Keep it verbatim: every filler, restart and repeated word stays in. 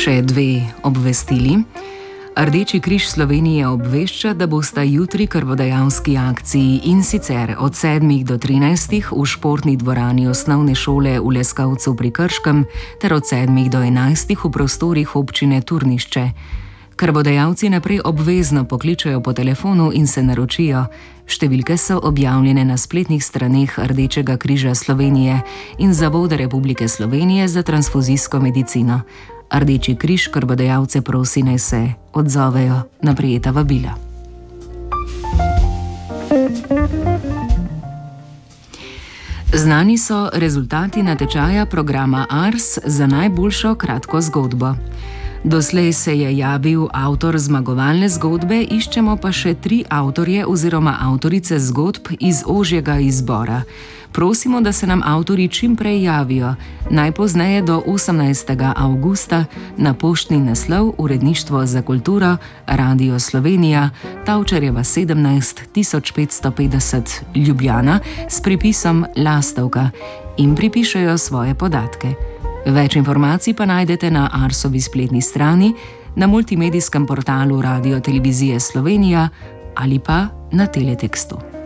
Še dve obvestili. Rdeči križ Slovenije obvešča, da bosta jutri krvodajalski akciji, in sicer od sedmih do trinajstih v športni dvorani osnovne šole v Leskovcu pri Krškem ter od sedmih do enajstih v prostorih občine Turnišče. Krvodajalci naprej obvezno pokličejo po telefonu in se naročijo. Številke so objavljene na spletnih straneh Rdečega križa Slovenije in Zavoda Republike Slovenije za transfuzijsko medicino. Rdeči križ krvodajalce prosi, naj se odzovejo na prejeta vabila. Znani so rezultati natečaja programa A R S za najboljšo kratko zgodbo. Doslej se je javil avtor zmagovalne zgodbe, iščemo pa še tri avtorje oziroma avtorice zgodb iz ožjega izbora. Prosimo, da se nam avtorji čim prej javijo, najpozneje do osemnajstega avgusta na poštni naslov Uredništvo za kulturo, Radio Slovenija, Tavčarjeva sedemnajst tisoč petsto petdeset Ljubljana s pripisom Lastovka in pripišejo svoje podatke. Več informacij pa najdete na Arsovi spletni strani, na multimedijskem portalu Radio Televizije Slovenija ali pa na teletekstu.